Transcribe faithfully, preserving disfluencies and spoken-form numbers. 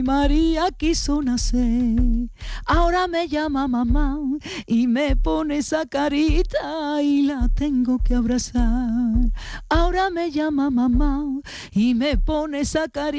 María quiso nacer. Ahora me llama mamá y me pone esa carita y la tengo que abrazar. Ahora me llama mamá y me pone esa carita